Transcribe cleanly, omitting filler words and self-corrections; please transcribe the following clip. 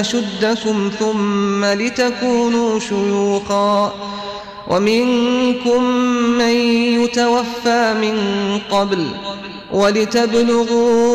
أشدكم ثم لتكونوا شيوخا ومنكم من يتوفى من قبل ولتبلغوا